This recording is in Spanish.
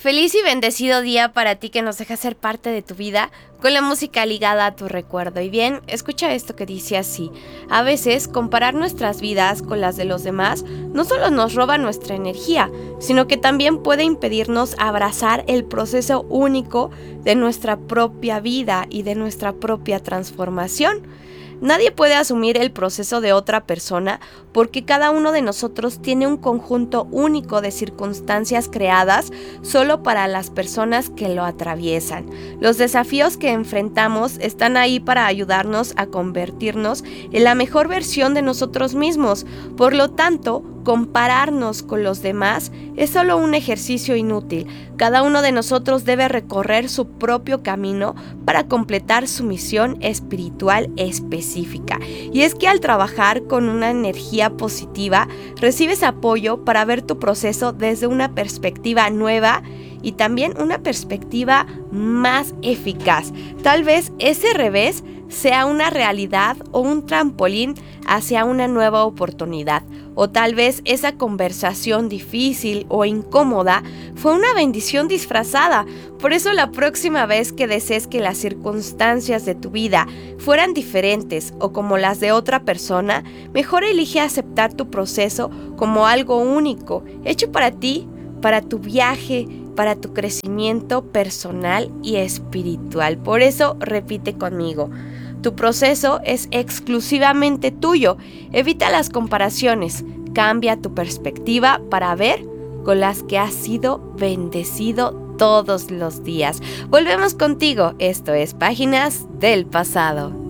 Feliz y bendecido día para ti que nos deja ser parte de tu vida con la música ligada a tu recuerdo. Y bien, escucha esto que dice así: a veces comparar nuestras vidas con las de los demás no solo nos roba nuestra energía, sino que también puede impedirnos abrazar el proceso único de nuestra propia vida y de nuestra propia transformación. Nadie puede asumir el proceso de otra persona porque cada uno de nosotros tiene un conjunto único de circunstancias creadas solo para las personas que lo atraviesan. Los desafíos que enfrentamos están ahí para ayudarnos a convertirnos en la mejor versión de nosotros mismos. Por lo tanto, compararnos con los demás es solo un ejercicio inútil. Cada uno de nosotros debe recorrer su propio camino para completar su misión espiritual específica. Y es que al trabajar con una energía positiva, recibes apoyo para ver tu proceso desde una perspectiva nueva y también una perspectiva más eficaz. Tal vez ese revés sea una realidad o un trampolín hacia una nueva oportunidad. O tal vez esa conversación difícil o incómoda fue una bendición disfrazada. Por eso la próxima vez que desees que las circunstancias de tu vida fueran diferentes o como las de otra persona, mejor elige aceptar tu proceso como algo único, hecho para ti, para tu viaje, para tu crecimiento personal y espiritual. Por eso repite conmigo: tu proceso es exclusivamente tuyo. Evita las comparaciones. Cambia tu perspectiva para ver con las que has sido bendecido todos los días. Volvemos contigo. Esto es Páginas del Pasado.